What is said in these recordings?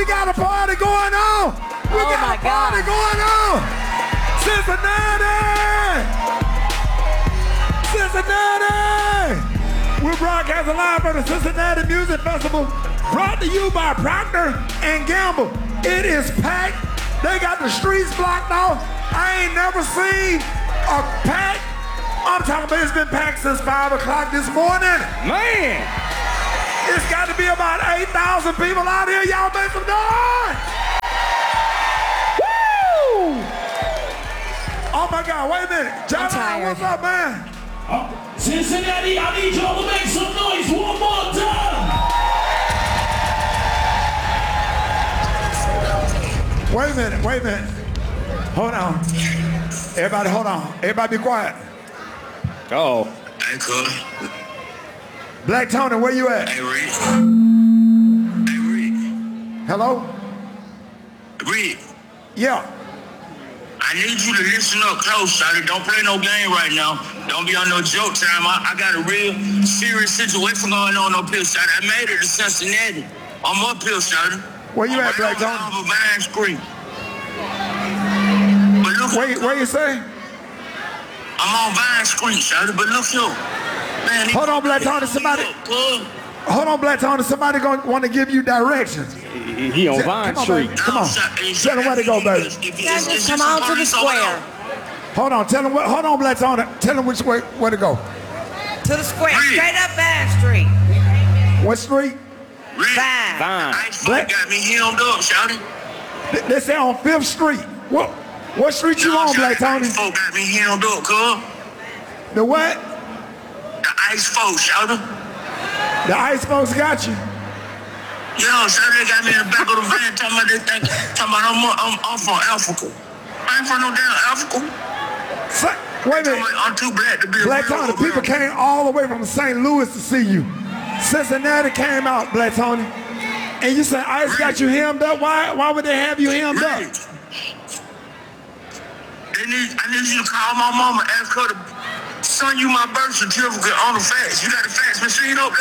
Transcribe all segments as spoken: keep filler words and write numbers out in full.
We got a party going on. We oh got a party God. going on. Cincinnati. Cincinnati. We're broadcasting live from the Cincinnati Music Festival, brought to you by Procter and Gamble. It is packed. They got the streets blocked off. I ain't never seen a pack. I'm talking about it's been packed since five o'clock this morning. Man. It's got to be about eight thousand people out here. Y'all make some noise. Woo! Oh my God, wait a minute. John, what's up, man? Uh, Cincinnati, I need y'all to make some noise one more time. Wait a minute, wait a minute. Hold on. Everybody, hold on. Everybody be quiet. Uh-oh. Hey, cuz. Black Tony, where you at? Hey, Rick. Hey, Rick. Hello? Rick. Yeah. I need you to listen up close, Shawty. Don't play no game right now. Don't be on no joke time. I, I got a real serious situation going on up here, Shawty. I made it to Cincinnati. I'm up here, Shawty. Where you I'm at, Black Tony? I'm on Vine Street. But look, where, where you say? I'm on Vine Street, Shawty, but look here. Man, hold on, Black Tony, somebody. Hold on, Black Tony, somebody gonna want to give you directions. He, he on Vine Street. Come on, tell him where to go, baby. Guys, just come on to the square. Hold on, tell him what. Hold on, Black Tony, tell him which way where to go. To the square, straight up Vine Street. What street? Vine. Vine. Black got me hemmed up, Shawty. They, they say on Fifth Street. What? What street you on, Black Tony? Ice folk got me hemmed up, cuz. The what? The ice folks, Shawty. The ice folks got you. Yeah, Shawty, they got me in the back of the van talking about they think, talking about I'm, I'm, I'm from Africa. I ain't from no damn Africa. So, wait a minute. I'm too black to be Black a real Tony, people came all the way from Saint Louis to see you. Cincinnati came out, Black Tony. And you said ice really? got you hemmed up? Why Why would they have you hemmed really? up? They need, I need you to call my mama, ask her to send you my birth certificate on the fax. You got the fax machine up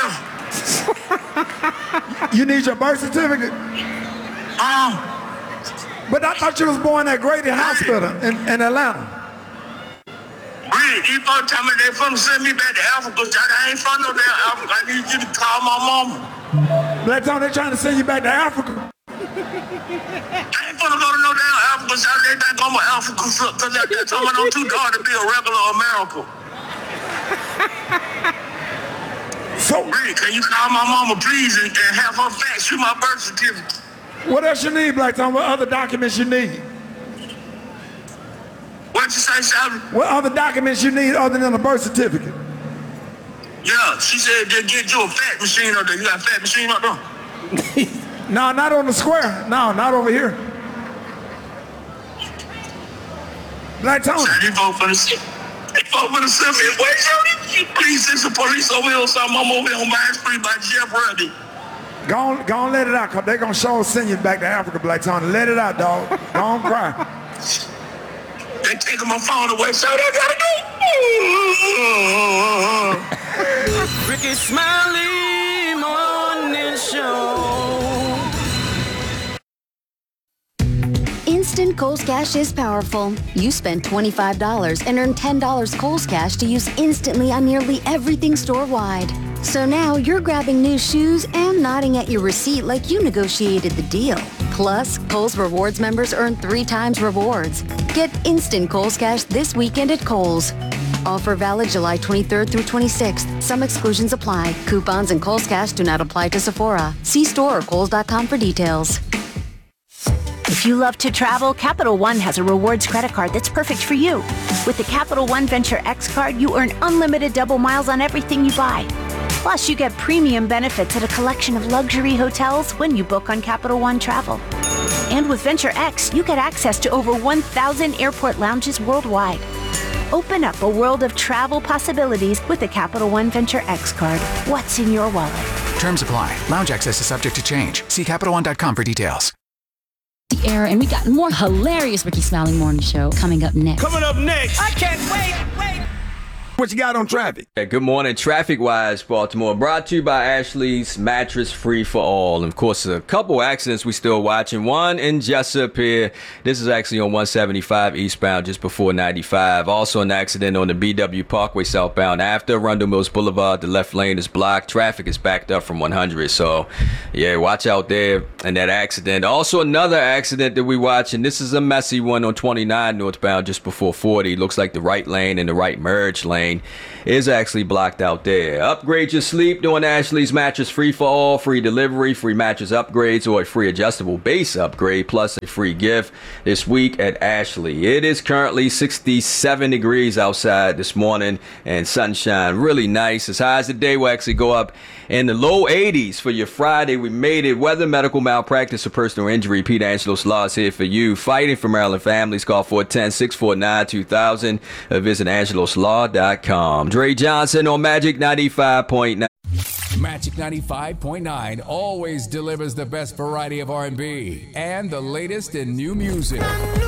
there? You need your birth certificate? Um. But I thought you was born at Grady really? Hospital in, in Atlanta. Really? These folks tell me they finna send me back to Africa. I ain't from no damn Africa. I need you to call my mama. Black Tony, they trying to send you back to Africa. I ain't finna go to no damn Africa. So they think I'm an Africa because they're telling me I'm too dark to be a regular American. So, really, can you call my mama, please, and, and have her fax you my birth certificate? What else you need, Black Tony? What other documents you need? What you say, Shelby? What other documents you need other than a birth certificate? Yeah, she said they get you a fax machine up there. You got a fax machine up there? No, not on the square. No, not over here. Black Tony. So they vote for the They vote for the civil. Wait, Shelby, please send some police over here or something. I'm over here on Vine Street by Jeff Ruddy. Go on, go on, let it out, because they're going to show send you back to Africa, Black Tony. Let it out, dog. Go on, cry. They taking my phone away, so they gotta go. Ricky Smiley Morning Show. Instant Kohl's Cash is powerful. You spend twenty-five dollars and earn ten dollars Kohl's Cash to use instantly on nearly everything store-wide. So now you're grabbing new shoes and nodding at your receipt like you negotiated the deal. Plus, Kohl's Rewards members earn three times rewards. Get instant Kohl's Cash this weekend at Kohl's. Offer valid July twenty-third through twenty-sixth. Some exclusions apply. Coupons and Kohl's Cash do not apply to Sephora. See store or kohls dot com for details. If you love to travel, Capital One has a rewards credit card that's perfect for you. With the Capital One Venture X card, you earn unlimited double miles on everything you buy. Plus, you get premium benefits at a collection of luxury hotels when you book on Capital One Travel. And with Venture X, you get access to over one thousand airport lounges worldwide. Open up a world of travel possibilities with the Capital One Venture X card. What's in your wallet? Terms apply. Lounge access is subject to change. See Capital One dot com for details. The air, and we got more hilarious Ricky Smiley Morning Show coming up next. Coming up next. I can't wait, wait. What you got on traffic? Yeah, good morning. Traffic Wise Baltimore brought to you by Ashley's Mattress Free for All. And of course, a couple accidents we still watching. One in Jessup here. This is actually on one seventy-five eastbound just before ninety-five. Also an accident on the B W Parkway southbound after Arundel Mills Boulevard. The left lane is blocked. Traffic is backed up from one hundred. So yeah, watch out there in that accident. Also another accident that we watching. This is a messy one on twenty-nine northbound just before forty. Looks like the right lane and the right merge lane is actually blocked out there. Upgrade your sleep doing Ashley's Mattress Free for All. Free delivery, free mattress upgrades, or a free adjustable base upgrade, plus a free gift this week at Ashley. It is currently sixty-seven degrees outside this morning and sunshine. Really nice. As high as the day will actually go up in the low eighties for your Friday. We made it. Weather, medical malpractice, or personal injury. Pete Angelos Law is here for you. Fighting for Maryland families. Call four one zero, six four nine, two thousand. Or visit angelos law dot com. Dre Johnson on Magic ninety-five point nine. Magic ninety-five point nine always delivers the best variety of R and B and the latest in new music.